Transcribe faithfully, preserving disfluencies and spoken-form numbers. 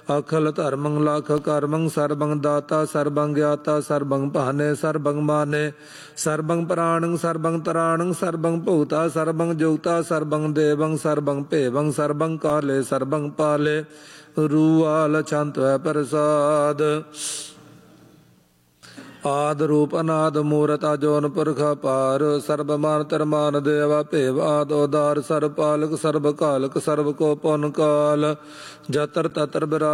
ਅਖਲ ਧਰਮੰ ਲਖ ਕਰਮੰ ਸਰਬੰ ਦਾਤਾ ਸਰਬੰ ਗਿਆਤਾ ਸਰਬੰ ਭਾਨੇ ਸਰਬੰ ਮਾਨੇ ਸਰਬੰ ਪ੍ਰਾਣੰ ਸਰਬੰ ਤਰਾਣੰ ਸਰਬੰ ਭੂਤਾ ਸਰਬੰ ਜੁਗਤਾ ਸਰਬੰ ਦੇਵੰ ਸਰਬੰ ਭੇਵੰ ਸਰਬੰ ਕਾਲੇ ਸਰਬੰ ਪਾਲੇ ਰੂਆਲ ਛੰਤਵੈ ਪ੍ਰਸਾਦ। ਆਦ ਰੂਪ ਅਨਾਦ ਮੂਰਤ ਅਜੋਨ ਪੁਰਖ ਅਪਾਰ ਸਰਬ ਮਾਨ ਧਰਮਾਨ ਦੇਵਾ ਭੇਵ ਆਦ ਉਦਾਰ ਸਰਬ ਪਾਲਕ ਸਰਬ ਕਾਲਕ ਸਰਬ ਕੋ ਪੁਨ ਕਾਲ ਜਤਰ ਤਤਰ ਬਿਰਾ